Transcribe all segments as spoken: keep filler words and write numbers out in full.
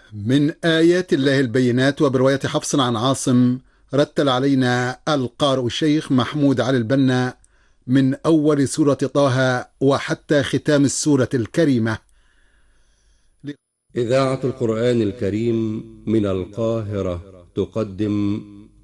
من آيات الله البينات. وبرواية حفص عن عاصم رتل علينا القارئ الشيخ محمود علي البنا من أول سورة طه وحتى ختام السورة الكريمة. إذاعة القرآن الكريم من القاهرة تقدم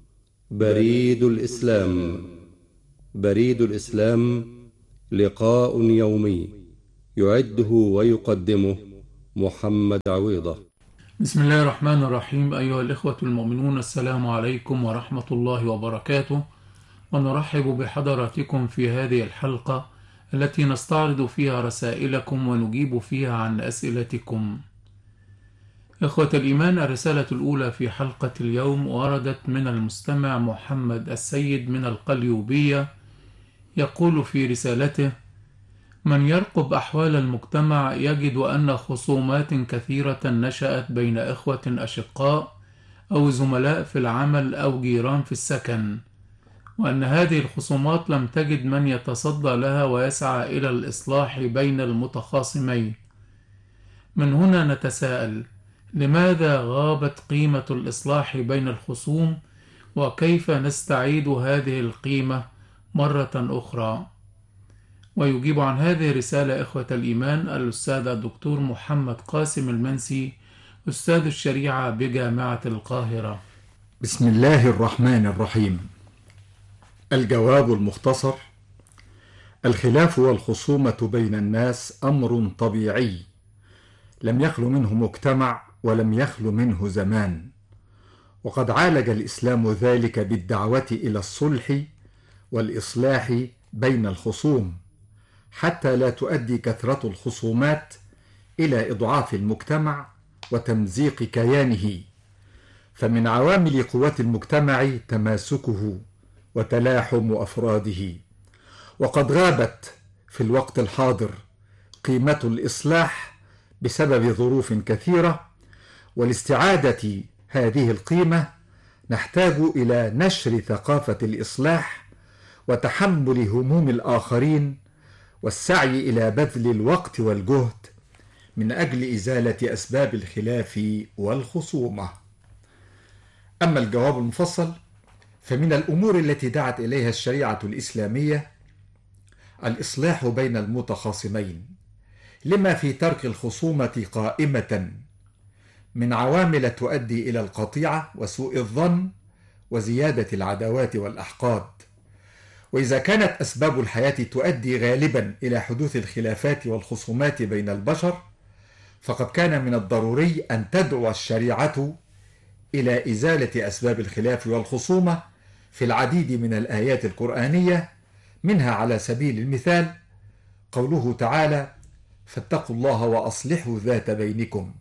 بريد الإسلام. بريد الإسلام لقاء يومي يعده ويقدمه محمد عويضة. بسم الله الرحمن الرحيم. أيها الإخوة المؤمنون، السلام عليكم ورحمة الله وبركاته، ونرحب بحضراتكم في هذه الحلقة التي نستعرض فيها رسائلكم ونجيب فيها عن أسئلتكم. إخوة الإيمان، الرسالة الأولى في حلقة اليوم وردت من المستمع محمد السيد من القليوبية، يقول في رسالته: من يرقب أحوال المجتمع يجد أن خصومات كثيرة نشأت بين إخوة أشقاء أو زملاء في العمل أو جيران في السكن، وأن هذه الخصومات لم تجد من يتصدى لها ويسعى إلى الإصلاح بين المتخاصمين. من هنا نتساءل: لماذا غابت قيمة الإصلاح بين الخصوم؟ وكيف نستعيد هذه القيمة مرة أخرى؟ ويجيب عن هذه الرسالة إخوة الإيمان الأستاذ الدكتور محمد قاسم المنسي، أستاذ الشريعة بجامعة القاهرة. بسم الله الرحمن الرحيم. الجواب المختصر: الخلاف والخصومة بين الناس أمر طبيعي، لم يخلو منه مجتمع ولم يخلو منه زمان، وقد عالج الإسلام ذلك بالدعوة إلى الصلح والإصلاح بين الخصوم، حتى لا تؤدي كثرة الخصومات إلى إضعاف المجتمع وتمزيق كيانه. فمن عوامل قوة المجتمع تماسكه وتلاحم أفراده، وقد غابت في الوقت الحاضر قيمة الإصلاح بسبب ظروف كثيرة، ولاستعادة هذه القيمة نحتاج إلى نشر ثقافة الإصلاح وتحمل هموم الآخرين والسعي إلى بذل الوقت والجهد من أجل إزالة أسباب الخلاف والخصومة. أما الجواب المفصل، فمن الأمور التي دعت إليها الشريعة الإسلامية الإصلاح بين المتخاصمين، لما في ترك الخصومة قائمة من عوامل تؤدي إلى القطيعة وسوء الظن وزيادة العداوات والأحقاد. وإذا كانت أسباب الحياة تؤدي غالبا إلى حدوث الخلافات والخصومات بين البشر، فقد كان من الضروري أن تدعو الشريعة إلى إزالة أسباب الخلاف والخصومة في العديد من الآيات القرآنية، منها على سبيل المثال قوله تعالى: فاتقوا الله وأصلحوا ذات بينكم،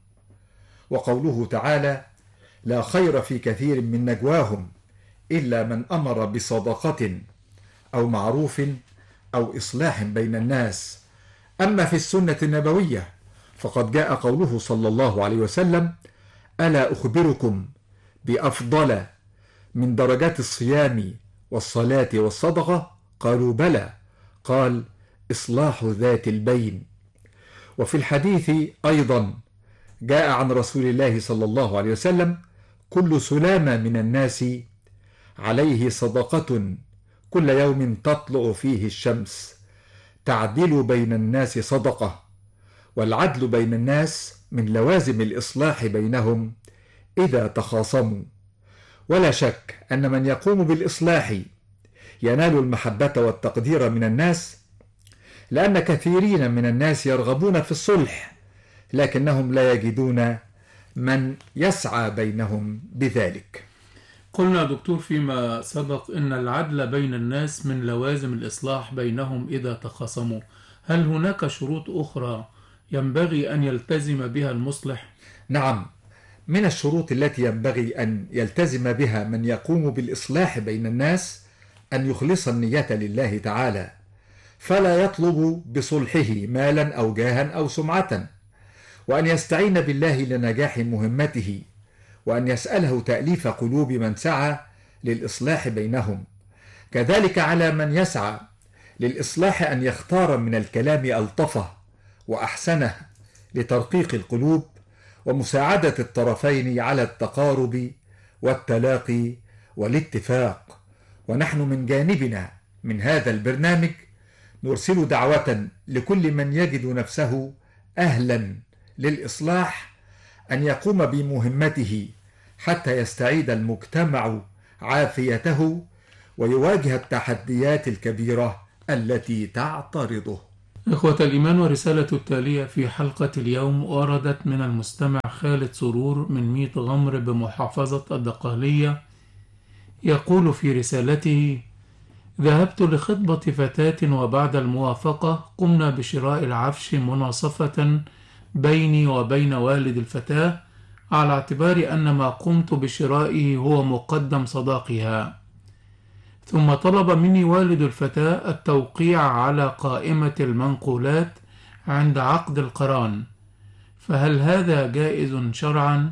وقوله تعالى: لا خير في كثير من نجواهم إلا من أمر بصدقة أو معروف أو إصلاح بين الناس. أما في السنة النبوية فقد جاء قوله صلى الله عليه وسلم: ألا أخبركم بأفضل من درجات الصيام والصلاة والصدقة؟ قالوا بلى، قال: إصلاح ذات البين. وفي الحديث أيضا جاء عن رسول الله صلى الله عليه وسلم: كل سلامة من الناس عليه صدقة كل يوم تطلع فيه الشمس، تعدل بين الناس صدقة. والعدل بين الناس من لوازم الإصلاح بينهم إذا تخاصموا. ولا شك أن من يقوم بالإصلاح ينال المحبة والتقدير من الناس، لأن كثيرين من الناس يرغبون في الصلح لكنهم لا يجدون من يسعى بينهم بذلك. قلنا دكتور فيما سبق إن العدل بين الناس من لوازم الإصلاح بينهم إذا تخاصموا. هل هناك شروط أخرى ينبغي أن يلتزم بها المصلح؟ نعم، من الشروط التي ينبغي أن يلتزم بها من يقوم بالإصلاح بين الناس أن يخلص النية لله تعالى، فلا يطلب بصلحه مالا أو جاها أو سمعة، وأن يستعين بالله لنجاح مهمته، وأن يسأله تأليف قلوب من سعى للإصلاح بينهم. كذلك على من يسعى للإصلاح أن يختار من الكلام ألطفه وأحسنه لترقيق القلوب، ومساعدة الطرفين على التقارب والتلاقي والاتفاق. ونحن من جانبنا من هذا البرنامج نرسل دعوة لكل من يجد نفسه أهلا للإصلاح أن يقوم بمهمته حتى يستعيد المجتمع عافيته ويواجه التحديات الكبيرة التي تعترضه. إخوة الإيمان، ورسالة التالية في حلقة اليوم وردت من المستمع خالد سرور من ميت غمر بمحافظة الدقهلية، يقول في رسالته: ذهبت لخطبة فتاة، وبعد الموافقة قمنا بشراء العفش مناصفة بيني وبين والد الفتاة، على اعتبار أن ما قمت بشرائه هو مقدم صداقها. ثم طلب مني والد الفتاة التوقيع على قائمة المنقولات عند عقد القران، فهل هذا جائز شرعا؟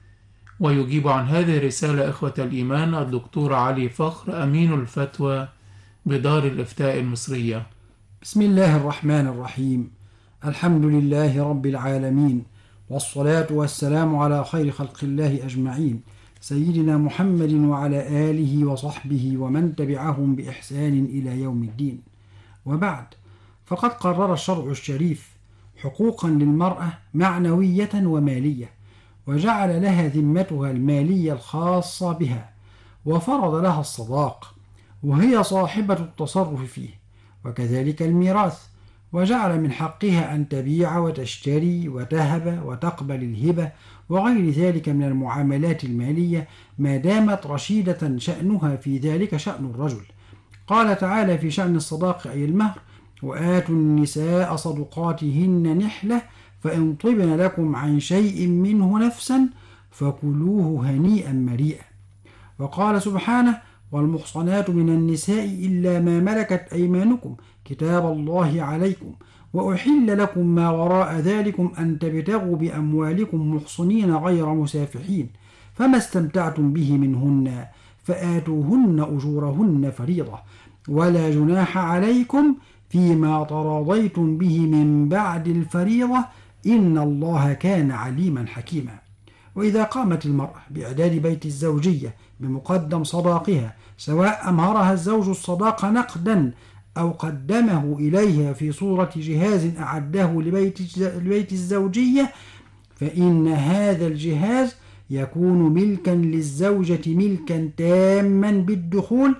ويجيب عن هذه الرسالة إخوة الإيمان الدكتور علي فخر، أمين الفتوى بدار الإفتاء المصرية. بسم الله الرحمن الرحيم. الحمد لله رب العالمين، والصلاة والسلام على خير خلق الله أجمعين، سيدنا محمد وعلى آله وصحبه ومن تبعهم بإحسان إلى يوم الدين. وبعد، فقد قرر الشرع الشريف حقوقا للمرأة معنوية ومالية، وجعل لها ذمتها المالية الخاصة بها، وفرض لها الصداق وهي صاحبة التصرف فيه، وكذلك الميراث، وجعل من حقها أن تبيع وتشتري وتهب وتقبل الهبة وغير ذلك من المعاملات المالية ما دامت رشيدة شأنها في ذلك شأن الرجل. قال تعالى في شأن الصداق أي المهر: وآتوا النساء صدقاتهن نحلة فإن طبن لكم عن شيء منه نفسا فكلوه هنيئا مريئا. وقال سبحانه: والمحصنات من النساء إلا ما ملكت أيمانكم كتاب الله عليكم وأحل لكم ما وراء ذلكم أن تبتغوا بأموالكم محصنين غير مسافحين، فما استمتعتم به منهن فآتوهن أجورهن فريضة، ولا جناح عليكم فيما تراضيتم به من بعد الفريضة إن الله كان عليما حكيما. وإذا قامت المرأة بإعداد بيت الزوجية بمقدم صداقها، سواء أمهرها الزوج الصداق نقدا أو قدمه إليها في صورة جهاز أعده لبيت الزوجية، فإن هذا الجهاز يكون ملكا للزوجة ملكا تاما بالدخول،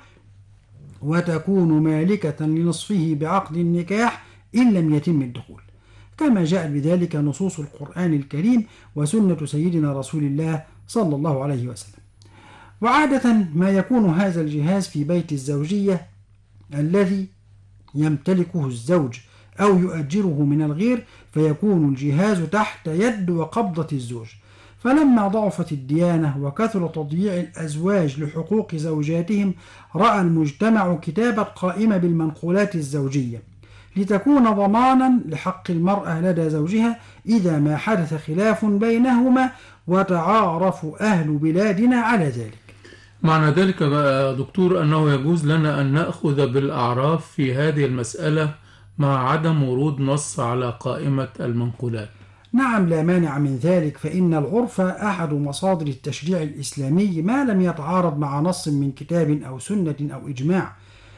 وتكون مالكة لنصفه بعقد النكاح إن لم يتم الدخول، كما جاء بذلك نصوص القرآن الكريم وسنة سيدنا رسول الله صلى الله عليه وسلم. وعادة ما يكون هذا الجهاز في بيت الزوجية الذي يمتلكه الزوج أو يؤجره من الغير، فيكون الجهاز تحت يد وقبضة الزوج. فلما ضعفت الديانة وكثر تضييع الأزواج لحقوق زوجاتهم، رأى المجتمع كتابة قائمة بالمنقولات الزوجية لتكون ضمانا لحق المرأة لدى زوجها إذا ما حدث خلاف بينهما، وتعارف أهل بلادنا على ذلك. معنى ذلك دكتور أنه يجوز لنا أن نأخذ بالأعراف في هذه المسألة مع عدم ورود نص على قائمة المنقولات. نعم، لا مانع من ذلك، فإن العرف أحد مصادر التشريع الإسلامي ما لم يتعارض مع نص من كتاب أو سنة أو إجماع،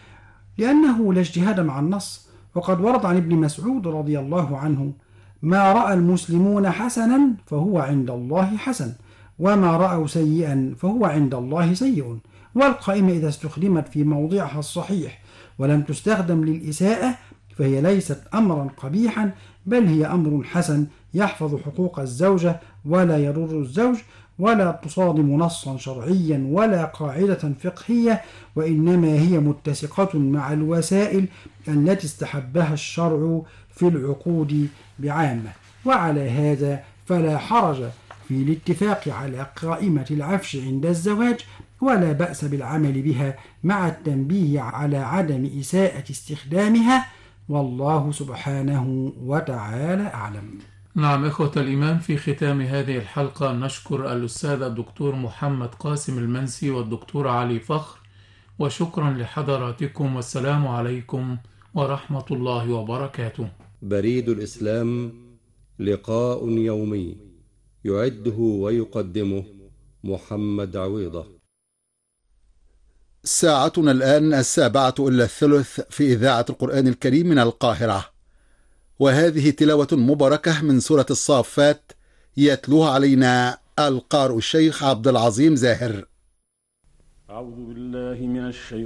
لأنه لا اجتهاد مع النص. وقد ورد عن ابن مسعود رضي الله عنه: ما رأى المسلمون حسنا فهو عند الله حسن، وما رأوا سيئا فهو عند الله سيء. والقائمة إذا استخدمت في موضعها الصحيح ولم تستخدم للإساءة فهي ليست أمرا قبيحا، بل هي أمر حسن يحفظ حقوق الزوجة ولا يضر الزوج، ولا تصادم نصا شرعيا ولا قاعدة فقهية، وإنما هي متسقة مع الوسائل التي استحبها الشرع في العقود بعامة. وعلى هذا فلا حرج في الاتفاق على قائمة العفش عند الزواج، ولا بأس بالعمل بها مع التنبيه على عدم إساءة استخدامها، والله سبحانه وتعالى أعلم. نعم إخوة الإيمان، في ختام هذه الحلقة نشكر الأستاذ الدكتور محمد قاسم المنسي والدكتور علي فخر، وشكرا لحضراتكم، والسلام عليكم ورحمة الله وبركاته. بريد الإسلام، لقاء يومي يعده ويقدمه محمد عويضة. ساعتنا الآن السابعة إلا الثلث في إذاعة القرآن الكريم من القاهرة، وهذه تلاوة مباركة من سورة الصافات يتلوها علينا القارئ الشيخ عبد العظيم زاهر. أعوذ بالله من الشيطان